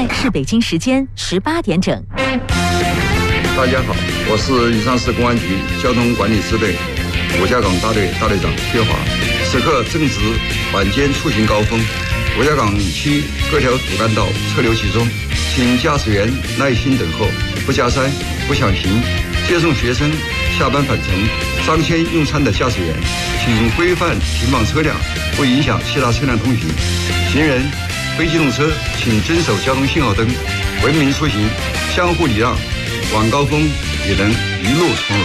在是北京时间18点整。 大家好，我是宜昌市公安局交通管理支队五家港大队大队长薛华。此刻正值晚间出行高峰，五家港区各条主干道车流集中，请驾驶员耐心等候，不加塞、不抢行。接送学生下班返程、商圈用餐的驾驶员，请规范停放车辆，不影响其他车辆通行。行人、非机动车请遵守交通信号灯，文明出行，相互礼让，晚高峰也能一路从容。